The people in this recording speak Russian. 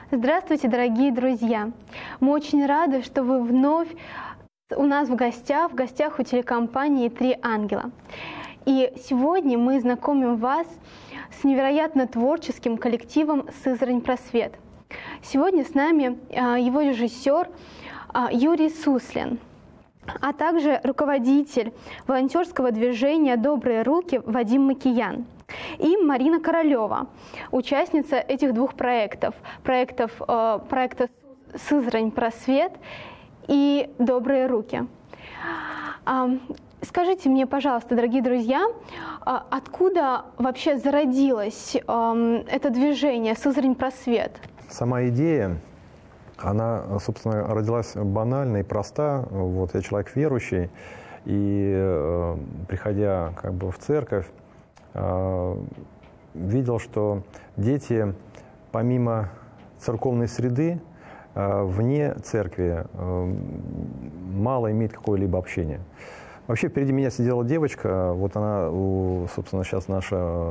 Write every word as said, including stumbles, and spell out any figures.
Здравствуйте, дорогие друзья! Мы очень рады, что вы вновь у нас в гостях, в гостях у телекомпании «Три ангела». И сегодня мы знакомим вас с невероятно творческим коллективом «Сызрань Просвет». Сегодня с нами его режиссер Юрий Суслин, а также руководитель волонтерского движения «Добрые руки» Вадим Макиян и Марина Королева, участница этих двух проектов, проектов э, проекта «Сызрань Просвет» и «Добрые руки». А, скажите мне, пожалуйста, дорогие друзья, а откуда вообще зародилось э, это движение «Сызрань Просвет»? Сама идея, она, собственно, родилась банально и проста. Вот, я человек верующий, и, э, приходя как бы в церковь, э, видел, что дети, помимо церковной среды, э, вне церкви э, мало имеют какое-либо общение. Вообще, впереди меня сидела девочка, вот она, собственно, сейчас наша